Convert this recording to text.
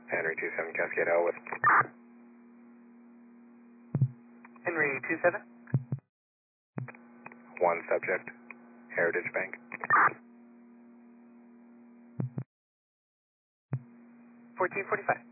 Henry 27 Cascade L with Henry 27. one subject, Heritage Bank. 1445.